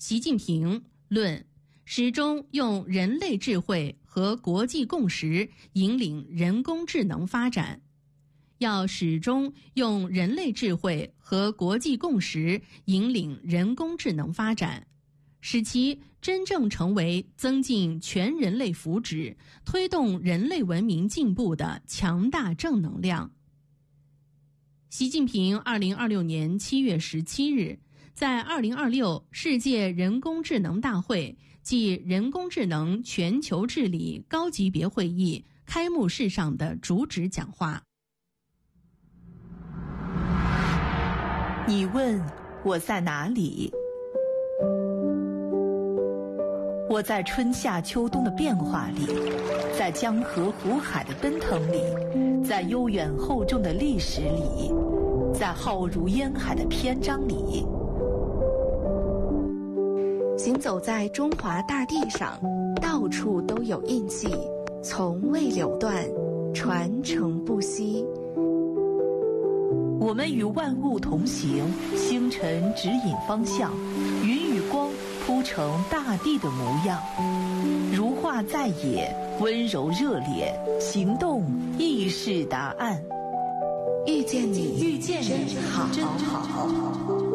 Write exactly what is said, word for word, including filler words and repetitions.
习近平论：始终用人类智慧和国际共识引领人工智能发展。要始终用人类智慧和国际共识引领人工智能发展，使其真正成为增进全人类福祉、推动人类文明进步的强大正能量。习近平二零二六年七月十七日在二零二六世界人工智能大会暨人工智能全球治理高级别会议开幕式上的主旨讲话。 你问我在哪里？我在春夏秋冬的变化里，在江河湖海的奔腾里，在悠远厚重的历史里，在浩如烟海的篇章里。 行走在中华大地上，到处都有印记，从未流断，传承不息。 我们与万物同行，星辰指引方向，云与光铺成大地的模样。如画在野，温柔热烈，行动亦是答案。 遇见你， 遇见你， 真好。 真好。